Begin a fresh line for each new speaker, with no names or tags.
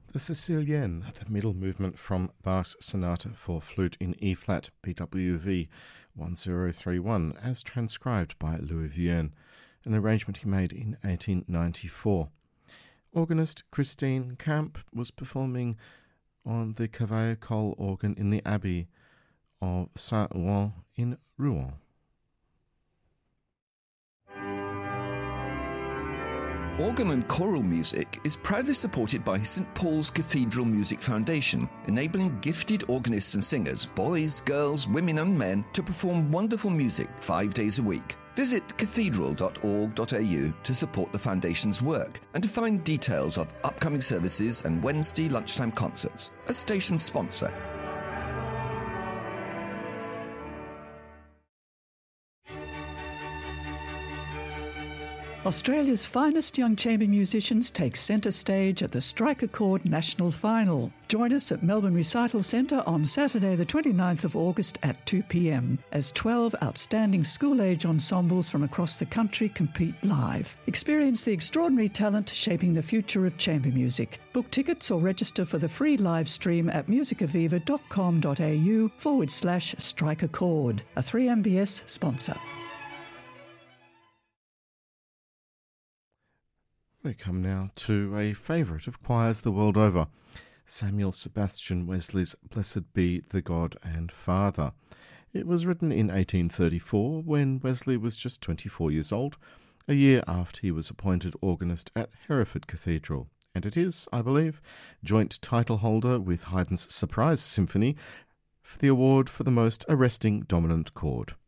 The Sicilienne, the middle movement from Bach's Sonata for Flute in E-flat, BWV 1031, as transcribed by Louis Vierne, an arrangement he made in 1894. Organist Christine Camp was performing on the Cavaillé-Coll organ in the Abbey of Saint-Ouen in Rouen.
Organ and choral music is proudly supported by St Paul's Cathedral Music Foundation, enabling gifted organists and singers, boys, girls, women and men, to perform wonderful music 5 days a week. Visit cathedral.org.au to support the Foundation's work and to find details of upcoming services and Wednesday lunchtime concerts. A station sponsor.
Australia's finest young chamber musicians take centre stage at the Strike a Chord National Final. Join us at Melbourne Recital Centre on Saturday the 29th of August at 2 p.m. as 12 outstanding school-age ensembles from across the country compete live. Experience the extraordinary talent shaping the future of chamber music. Book tickets or register for the free live stream at musicaviva.com.au/Strike a Chord, a 3MBS sponsor.
We come now to a favourite of choirs the world over, Samuel Sebastian Wesley's Blessed Be the God and Father. It was written in 1834 when Wesley was just 24 years old, a year after he was appointed organist at Hereford Cathedral, and it is, I believe, joint title holder with Haydn's Surprise Symphony for the award for the most arresting dominant chord.